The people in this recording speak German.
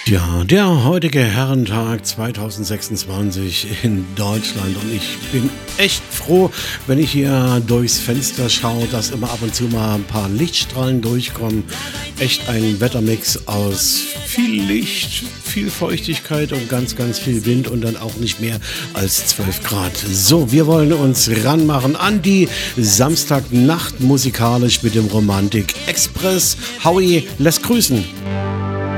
Ja, der heutige Herrentag 2026 in Deutschland und ich bin echt froh, wenn ich hier durchs Fenster schaue, dass immer ab und zu mal ein paar Lichtstrahlen durchkommen. Echt ein Wettermix aus viel Licht, viel Feuchtigkeit und ganz, ganz viel Wind und dann auch nicht mehr als 12 Grad. So, wir wollen uns ranmachen an die Samstagnacht musikalisch mit dem Romantik Express. Howie lässt grüßen.